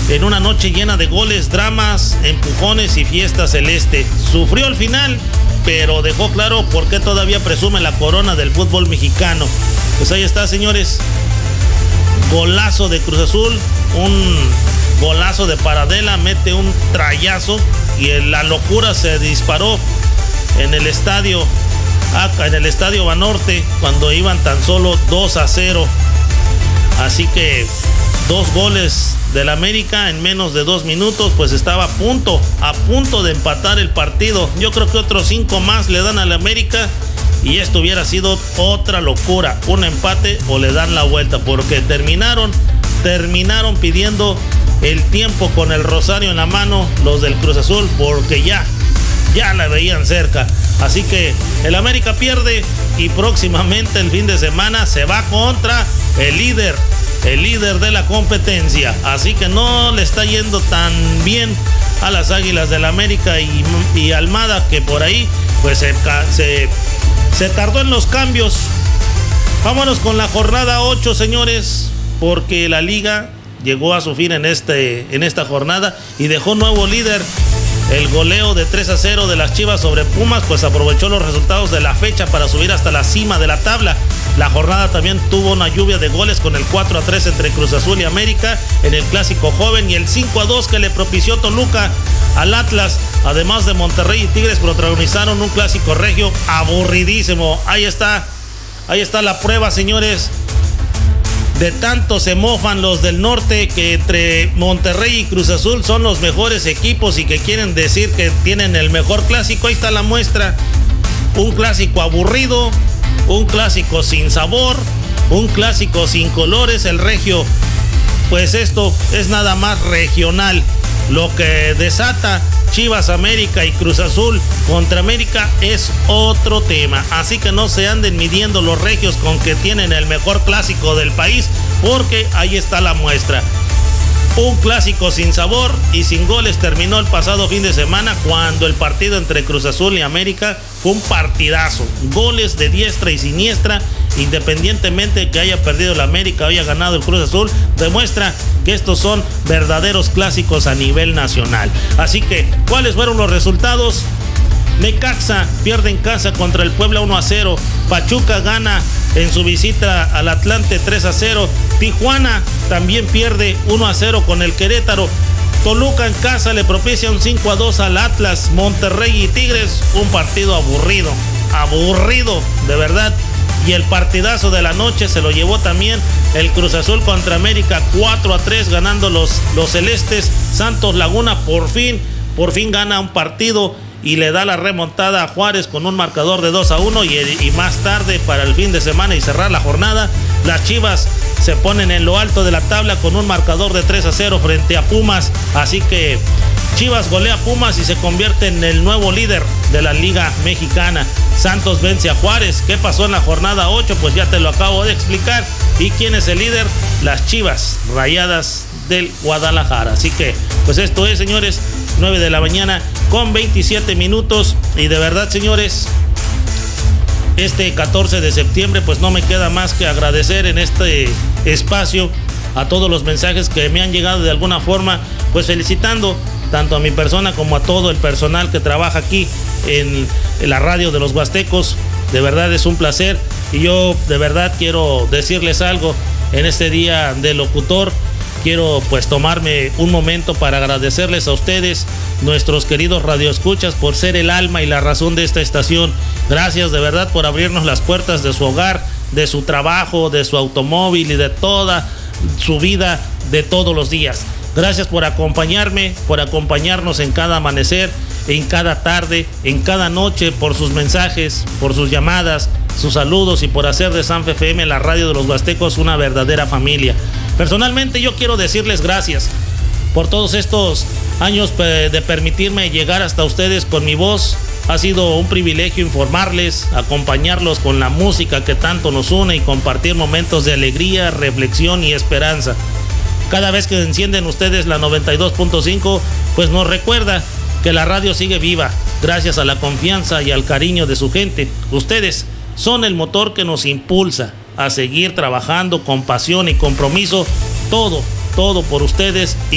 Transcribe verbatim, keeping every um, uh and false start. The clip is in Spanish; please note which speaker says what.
Speaker 1: en una noche llena de goles, dramas, empujones y fiesta celeste. Sufrió al final, pero dejó claro por qué todavía presume la corona del fútbol mexicano. Pues ahí está, señores. Golazo de Cruz Azul, un golazo de Paradela, mete un trayazo y la locura se disparó en el estadio, acá en el estadio Banorte, cuando iban tan solo dos a cero. Así que dos goles del América en menos de dos minutos, pues estaba a punto, a punto de empatar el partido. Yo creo que otros cinco más le dan al América y esto hubiera sido otra locura, un empate o le dan la vuelta, porque terminaron, terminaron pidiendo el tiempo con el rosario en la mano los del Cruz Azul, porque ya, ya la veían cerca. Así que el América pierde y próximamente el fin de semana se va contra el líder, el líder de la competencia. Así que no le está yendo tan bien a las Águilas del América y, y Almada, que por ahí pues se, se, se tardó en los cambios. Vámonos con la jornada ocho, señores, porque la liga llegó a su fin en, este, en esta jornada y dejó nuevo líder. El goleo de tres a cero de las Chivas sobre Pumas, pues aprovechó los resultados de la fecha para subir hasta la cima de la tabla. La jornada también tuvo una lluvia de goles con el cuatro a tres entre Cruz Azul y América en el Clásico Joven y el cinco a dos que le propició Toluca al Atlas. Además de Monterrey y Tigres protagonizaron un Clásico Regio aburridísimo. Ahí está, ahí está la prueba, señores. De tanto se mofan los del norte que entre Monterrey y Cruz Azul son los mejores equipos y que quieren decir que tienen el mejor clásico. Ahí está la muestra. Un clásico aburrido, un clásico sin sabor, un clásico sin colores. El regio, pues esto es nada más regional. Lo que desata Chivas, América y Cruz Azul contra América es otro tema. Así que no se anden midiendo los regios con que tienen el mejor clásico del país, porque ahí está la muestra. Un clásico sin sabor y sin goles terminó el pasado fin de semana, cuando el partido entre Cruz Azul y América fue un partidazo. Goles de diestra y siniestra, independientemente de que haya perdido el América o haya ganado el Cruz Azul, demuestra que estos son verdaderos clásicos a nivel nacional. Así que, ¿cuáles fueron los resultados? Necaxa pierde en casa contra el Puebla uno a cero. Pachuca gana en su visita al Atlante tres a cero. Tijuana también pierde uno a cero con el Querétaro. Toluca en casa le propicia un cinco a dos al Atlas. Monterrey y Tigres, un partido aburrido, aburrido de verdad. Y el partidazo de la noche se lo llevó también el Cruz Azul contra América, cuatro a tres ganando los, los celestes. Santos Laguna por fin, por fin gana un partido y le da la remontada a Juárez con un marcador de dos a uno. Y, y más tarde, para el fin de semana y cerrar la jornada, las Chivas se ponen en lo alto de la tabla con un marcador de tres a cero frente a Pumas. Así que Chivas golea a Pumas y se convierte en el nuevo líder de la Liga Mexicana. Santos vence a Juárez. ¿Qué pasó en la jornada ocho? Pues ya te lo acabo de explicar. ¿Y quién es el líder? Las Chivas Rayadas del Guadalajara. Así que, pues esto es, señores, nueve de la mañana con veintisiete minutos. Y de verdad, señores, este catorce de septiembre, pues no me queda más que agradecer en este espacio a todos los mensajes que me han llegado de alguna forma, pues felicitando tanto a mi persona como a todo el personal que trabaja aquí en, en la radio de los Huastecos. De verdad es un placer y yo de verdad quiero decirles algo en este día del locutor. Quiero pues tomarme un momento para agradecerles a ustedes, nuestros queridos radioescuchas, por ser el alma y la razón de esta estación. Gracias de verdad por abrirnos las puertas de su hogar, de su trabajo, de su automóvil y de toda su vida de todos los días. Gracias por acompañarme, por acompañarnos en cada amanecer, en cada tarde, en cada noche, por sus mensajes, por sus llamadas, sus saludos y por hacer de Sanfe F M, la radio de los Huastecos, una verdadera familia. Personalmente yo quiero decirles gracias por todos estos años de permitirme llegar hasta ustedes con mi voz. Ha sido un privilegio informarles, acompañarlos con la música que tanto nos une y compartir momentos de alegría, reflexión y esperanza. Cada vez que encienden ustedes la noventa y dos punto cinco, pues nos recuerda que la radio sigue viva, gracias a la confianza y al cariño de su gente. Ustedes son el motor que nos impulsa a seguir trabajando con pasión y compromiso, todo, todo por ustedes.